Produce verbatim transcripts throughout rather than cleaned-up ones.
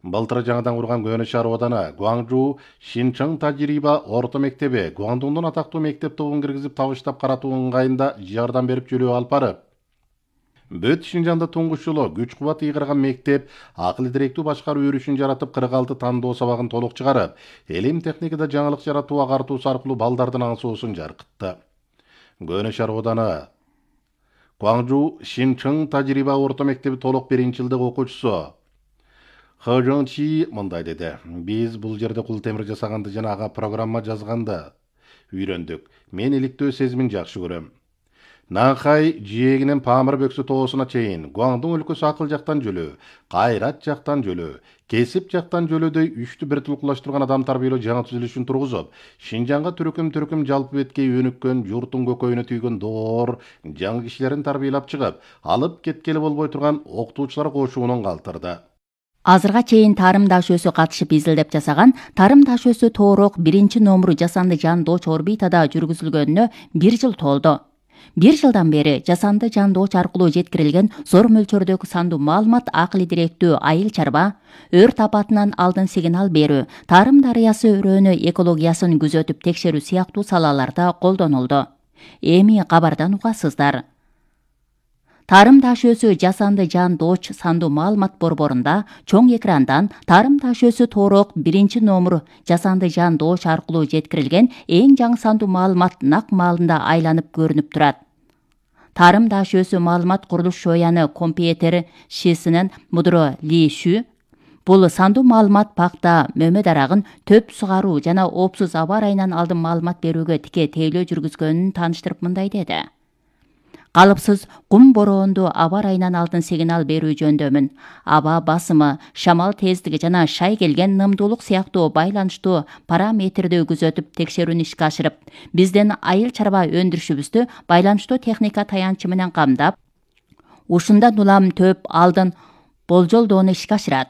Былтыр жаңадан құрған Көнө шаар ооданы Гуаңжу Шинчың тажриба орто мектеби Гуаңдуңдун атактуу мектеп тобун киргизип табыштап каратуу ыңгайында жардам берип жүрүү алып барып. Бүт Шинжаңда туңгуч жолу күч кубат ыйгырган мектеп акыл директүү башкаруу өрүшүн жаратып кырк алты тандоо сабагын толук чыгарып, элим техникада жаңылык жаратуу агартуусу аркылуу балдардын аңсоосун жаркытты. Көнө шаар ооданы Гуаңжу Шинчың тажриба орто мектеби толук биринчи жылдык окуучусу Хожон Чи мындай деди. Биз бул жерде кул темир жасаганды жана ага программа жазганды үйрөндүк. Мен иликтөө сезимин жакшы көрөм. Нанхай жиегинен Памыр бөксү тоосуна чейин Гуаңдун өлкөсү акыл жактан жөлөө, кайрат жактан жөлөө, кесип жактан жөлөөдөй үчтү бир тулкулаштырган адам тарбиялоо жаңа түзүлүшүн тургузуп, Шинжаңга түрөкүм-түрөкүм жалпы бетке өнүккөн, журттун көкөйүнө түйгөн доор жаңы кишилерин тарбиялап чыгып, алып кеткели болбой турган окутуучулар кошуунун калтырды. Азырга чейин тарым дашөөсү катышып изилдеп жасаган тарым дашөөсү тоорок биринчи номуру жасанды жандооч орбитада жүргүзүлгөнүнө бир жыл толду. Бир жылдан бери жасанды жандооч аркылуу жеткирилген зор мөлчөрдөгү сандуу маалымат акыл директүү айыл чарба, өрт апатынан алдын сигнал берүү, тарым дарыясы өрөөнү экологиясын күзөтүп текшерүү сыяктуу салаларда колдонулду. Эми кабардан угасыздар. Тарым дашөөсү жасанды жандооч сандуу маалымат борборунда чоң экрандан тарым дашөөсү тоорок биринчи номуру жасанды жандооч аркылуу жеткирилген эң жаңы сандуу маалымат нак маалында айланып көрүнүп турат. Тарым дашөөсү маалымат курулуш шояны компьютер шисинен Мудро Ли Шү бул сандуу маалымат пакта, мөмө дарагын төп сугаруу жана оопсуз аба ырайынан алдын маалымат берүүгө тике тейлөө жүргүзгөнүн тааныштырып мындай деди. Калыпсыз кум бороондуу аба ырайынан алдын сигнал берүү жөндөмүн, аба басымы, шамал тездиги жана шай келген нымдуулук сыяктуу байланыштуу параметрди күзөтүп текшерүүнү ишке ашырып, биздин айыл чарба өндүрүшүбүздү байланыштуу техника таянчы менен камдап, ушундан улам төп алдын болжолдоону ишке ашырат.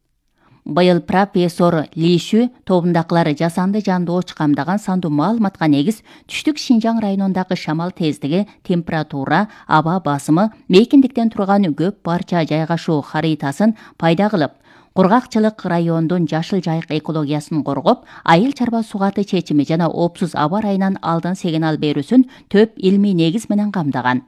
Быйыл профессор Ли Шү тобундакылар жасанды жандооч камдаган сандуу маалыматка негиз түштүк Шинжаң районундагы шамал тездиги, температура, аба басымы, мейкиндиктен турган көп парча жайгашуу харитасын пайда кылып, кургакчылык райондун жашыл жайык экологиясын коргоп, айыл чарба сугаты чечими жана оопсуз аба ырайынан алдын сигнал берүүсүн төп илмий негиз менен камдаган.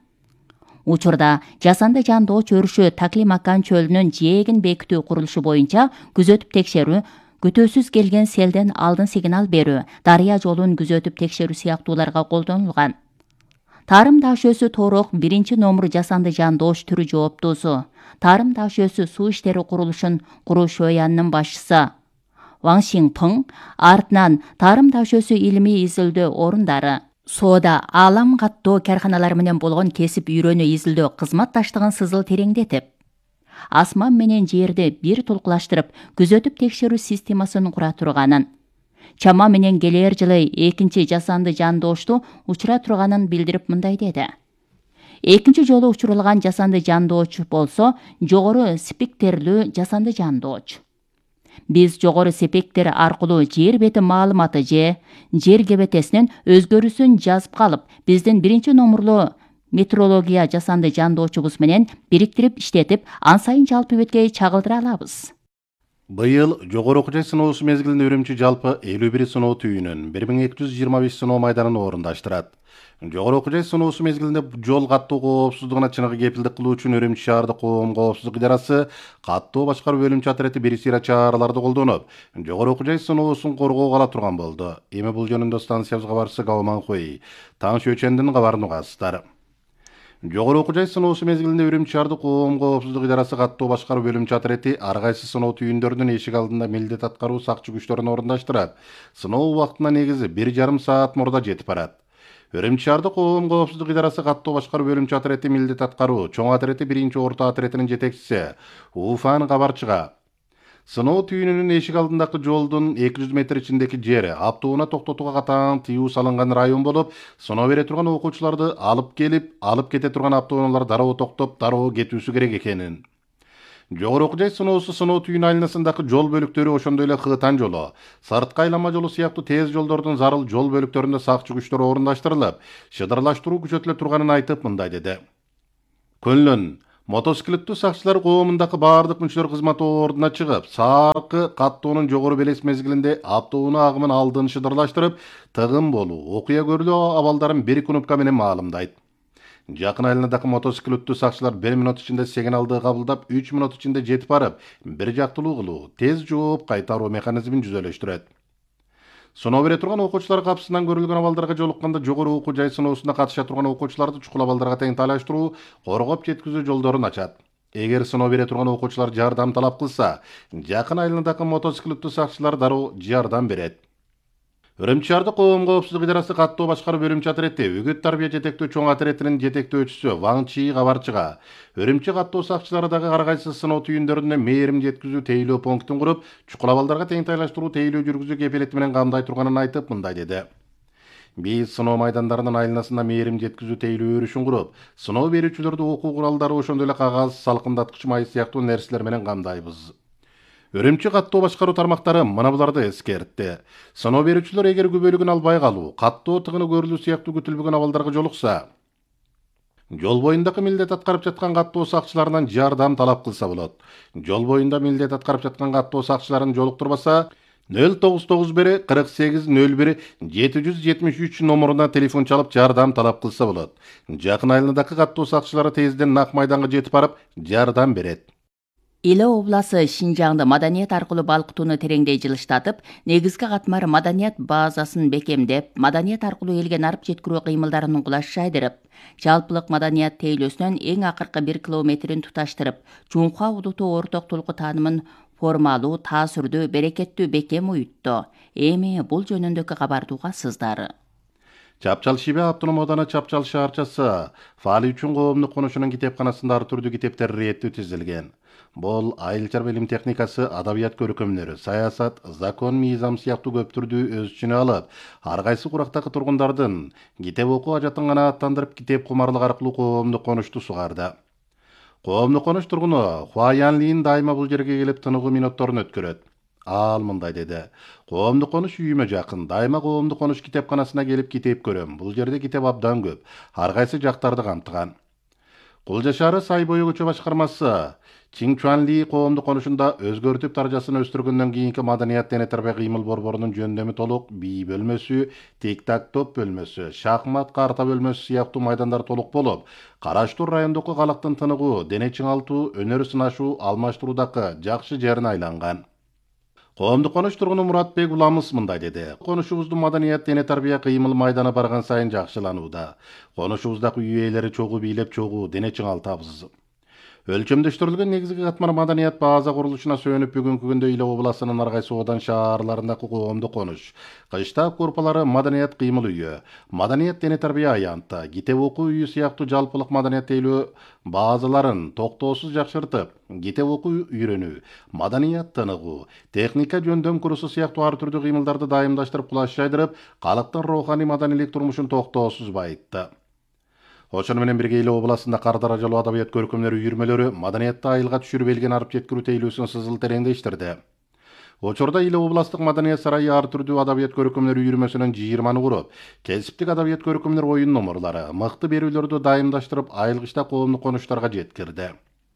Учурда жасанды жандооч өрүшү Таклимакан чөлүнүн жээгин бекитүү курулушу боюнча күзөтүп текшерүү, күтүүсүз келген селден алдын сигнал берүү, дарыя жолун күзөтүп текшерүү сыяктууларга колдонулган. Тарым дашөөсү тоорок биринчи номуру жасанды жандооч түрү жооптуусу, тарым дашөөсү суу иштери курулушун куруу шоянынын башчысы Ван Шинпың, артынан тарым дашөөсү илимий изилдөө орундары, соода аалам каттоо карканалары менен болгон кесип үйрөнүү изилдөө кызматташтыгын сызыл тереңдетип, асман менен жерди бир тулкулаштырып күзөтүп текшерүү системасын кура турганын, чама менен келер жылы экинчи жасанды жандоочту учура турганын билдирип мындай деди. Экинчи жолу учурулган жасанды жандооч болсо жогору спектрлүү жасанды жандооч. Биз жогору спектр аркылуу жер бети маалыматы же жер кебетесинин өзгөрүүсүн жазып калып, биздин биринчи номурлуу метеорология жасанды жандоочубуз менен бириктирип иштетип, ан сайын жалпы бетке чагылдыра алабыз. Быйыл жогору окуу жай сыноосу мезгилинде Үрүмчү жалпы элүү бир сыноо түйүнүн бир миң эки жүз жыйырма беш сыноо майданын орундаштырат. Жогору окуу жай сыноосу мезгилинде жол каттоо коопсуздугуна чыныгы кепилдик кылуу үчүн Үрүмчү шаардык коом коопсуздук идарасы каттоо башкаруу бөлүмчө отряды бир сыйра чараларды колдонуп, жогору окуу жай сыноосун коргоого ала турган болду. Эми бул жөнүндө станциябыз кабарчысы Гаоманхуй Таң Шөчөндүн кабарын угасыздар. Жогору окуу жай сыноосу мезгилинде Үрүмчү шаардык коом коопсуздук идарасы каттоо башкаруу бөлүмчө отряды ар кайсы сыноо түйүндөрүнүн эшик алдында милдет аткаруу сакчы күчтөрүн орундаштырат. Сыноо убактына негизи бир жарым саат мурда жетип барат. Үрүмчү шаардык коом коопсуздук идарасы каттоо башкаруу бөлүмчө отряды милдет аткаруу чоң отряды биринчи орто отрядынын жетекчиси Уфан кабарчыга сыноо түйүнүнүн эшик алдындагы жолдун эки жүз метр ичиндеги жери автоунаа токтотууга катаң тыюу салынган район болуп, сыноо бере турган окуучуларды алып келип, алып кете турган автоунаалар дароо токтоп, дароо кетүүсү керек экенин. Жогору окуу жай сыноосу сыноо түйүн айланасындагы жол бөлүктөрү ошондой эле Кытан жолу, сырткы айланма жолу сыяктуу тез жолдордун зарыл жол бөлүктөрүндө сакчы күчтөр орундаштырылып, шыдырлаштыруу күчөтүлө турганын айтып мындай деди. Көнлөн Мотоциклеттүү сакчылар коомундагы баардык мүчөлөр кызмат ордуна чыгып, саркы каттоонун жогору белес мезгилинде автоунаа агымын алдын шыдырлаштырып, тыгын болуу, окуя көрүлүү абалдарын бир кнопка менен маалымдайт. Жакын айланадагы мотоциклеттүү сакчылар бир минут ичинде сигналды кабылдап, үч минут ичинде жетип барып, бир жактылуу кылуу, тез жооп кайтаруу механизмин жүзөлөштүрөт. Сыноо бере турган окуучулар капсынан көрүлгөн абалдарга жолукканда жогору окуу жай сыноосуна катыша турган окуучуларды чукул абалдарга тең тайлаштыруу, коргоп жеткизүү жолдорун ачат. Эгер сыноо бере турган окуучулар жардам талап кылса, жакын айланадагы мотоциклеттүү сакчылар дароо жардам берет. Үрүмчү шаардык коом коопсуздук идарасы каттоо башкаруу бөлүмчү отряди үгүт тарбия жетектөө чоң отрядынын жетектөөчүсү Ваң Чи кабарчыга үрүмчү каттоо сакчылары дагы ар кайсы сыноо түйүндөрүнө мээрим жеткизүү тейлөө пунктун куруп, чукул абалдарга тең тайлаштыруу тейлөө жүргүзүү кепилети менен камдай турганын айтып, мындай деди. Биз сыноо майдандарынын айланасында мээрим жеткизүү тейлөө өрүшүн куруп, сыноо берүүчүлөрдү окуу куралдары ошондой эле кагаз, салкындаткыч май сыяктуу нерселер менен камдайбыз. Үрүмчү каттоо башкаруу тармактары мына буларды эскертти. Сыноо берүүчүлөр эгер күбөлүгүн албай калуу, каттоо тыгыны көрүлүү сыяктуу күтүлбөгөн абалдарга жолукса, жол боюндагы милдет аткарып жаткан каттоо сакчыларынан жардам талап кылса болот. Жол боюнда милдет аткарып жаткан каттоо сакчыларын жолуктурбаса, нөл тогуз тогуз бир кырк сегиз нөл бир жети жүз жетимиш үч номуруна телефон чалып жардам талап кылса болот. Жакын айланадагы каттоо сакчылары тезден нак майданга жетип барып, жардам берет. Иле обласы Шинжаңды маданият аркылуу балкытууну тереңдей жылыштатып, негизги катмар маданият базасын бекемдеп, маданият аркылуу элге нарып жеткирүү кыймылдарын кулаш жайдырып, жалпылык маданият тейлөөсүнөн эң акыркы бир километрин туташтырып, Чуңха удуту орток тулку таанымын формалуу, таасирдүү, берекеттүү бекем уютту. Эми бул жөнүндөгү кабардууга сыздары. Чапчал Шибе автоном ооданы Чапчал шаарчасы фаали үчүн коомдук конушунун китепканасында ар түрдүү китептер реттүү түзүлгөн. Бул айылчар билим техникасы, адабият көркөмдөрү, саясат, закон, мыйзам сыяктуу көп түрдүү өз ичине алып, ар кайсы курактагы тургундардын китеп окуу ажатын канааттандырып, китеп кумарлык аркылуу коомдук конушту сугарды. Коомдук конуш тургуну Хуаян Лин дайыма бул жерге келип тыныгуу минутторун өткөрөт. Ал мындай деди. Коомдук конуш үйүмө жакын. Дайыма коомдук конуш китепканасына келип китеп көрөм. Бул жерде китеп абдан көп. Ар кайсы жактарды камтыган. Кулжа шаары Сай бою көчө башкармасы Чинчуанли коомдук конушунда өзгөртүп таржасын өстүргөндөн кийинки маданият дене тарбия кыймыл борборунун жөндөмү толук бий бөлмөсү, тик-так топ бөлмөсү, шахмат карта бөлмөсү сыяктуу майдандар толук болуп, Караштуу райондогу калктын тыныгуу, дене чыңалтуу, өнөр сынашуу, алмаштыруудагы жакшы жерине айланган. Коомдук конуш тургуну Муратбек Уламыс мындай деди. Конушубуздун маданият дене тарбия кыймыл майданы барган сайын жакшыланууда. Конушубуздагы үй ээлери чогуу бийлеп чогуу дене чыңалтабыз. Өлчөмдөштүрүлгөн негизги катмар маданият база курулушуна сүйөнүп бүгүнкү күндө Иле областынын ар кайсы одан шаарларындагы коомдук конуш, кыштап корпалары маданият кыймыл үйү, маданият дене тарбия аянты, китеп окуу үйү сыяктуу жалпылык маданият тейлөө базаларын токтоосуз жакшыртып, китеп окуу үйрөнүү, маданият тыныгуу, техника жөндөм курсу сыяктуу ар түрдүү кыймылдарды дайымдаштырып кулаш жайдырып, калктын руханий маданийлик турмушун токтоосуз байытты. Ошону менен бирге Иле областында кар даражалуу адабият көркөмдөр үйүрмөлөрү маданиятты айылга түшүрүп элген арып жеткирүү тейлөөсүн сызыл тереңдештирди. Учурда Иле областык маданият сарайы ар түрдүү адабият көркөмдөр үйүрмөсүнөн жыйырманы куруп, кесиптик адабият көркөмдөр оюн номурлары, мыкты берүүлөрдү дайымдаштырып, айылгычта коомдук конуштарга жеткирди.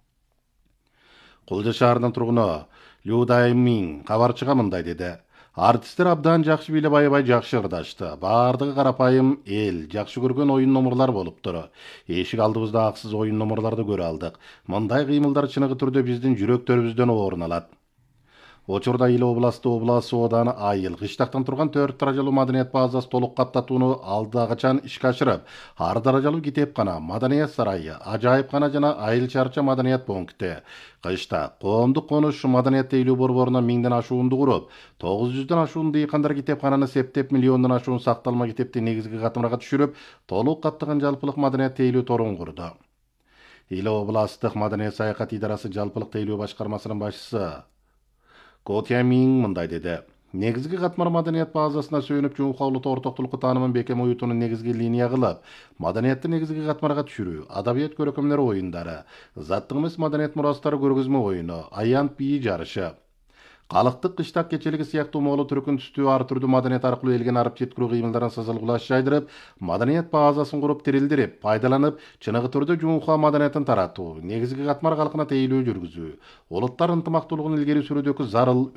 Кулжа шаарынын тургуну Лю Даймин кабарчыга мындай деди. Артисттер абдан жакшы бийлеп аябай жакшы ырдашты. Баардыгы карапайым эл, жакшы көргөн оюн номурлар болуптур. Эшик алдыбызда аксыз оюн номурларды көрө алдык. Мындай кыймылдар чыныгы түрдө биздин жүрөктөрүбүздөн орун алат. Учурда Иле областы обласы ооданы айыл, кыштактан турган төрт даражалуу маданият базасы толук каптатууну алдагычан ишке ашырып, ар даражалуу китепкана, маданият сарайы, ажайыпкана жана айыл чарча маданият пункти, кышта коомдук конуш маданият тейлөө борборунан миңден ашуунду куруп, тогуз жүздөн ашуун дыйкандар китепкананы септеп, миллиондон ашуун сакталма китепти негизги катмарга түшүрүп, толук каптаган жалпылык маданият тейлөө торун курду. Иле областтык маданият саякат идарасы жалпылык тейлөө башкармасынын башчысы Котямин мындай деди. Негизги катмар маданият базасына сүйөнүп, Чуңха улуттуу орток тулку таанымын бекем уютууну негизги линия кылып, маданиятты негизги катмарга түшүрүү, адабият көркөмдөр оюндары, заттык эмес маданият мурастары көргөзмө оюну, аянт бии жарышы, Калыктык кыштак кечелиги сыяктуу моолу түркүн түстүү ар түрдүү маданият аркылуу элген арып жеткирүү кыймылдарын созулгулаш жайдырып, маданият базасын куруп тирилдирип, пайдаланып, чыныгы түрдө жуңухуа маданиятын таратуу, негизги катмар калкына тейлөө жүргүзүү, улуттар ынтымактуулугун илгери сүрүүдөгү зарыл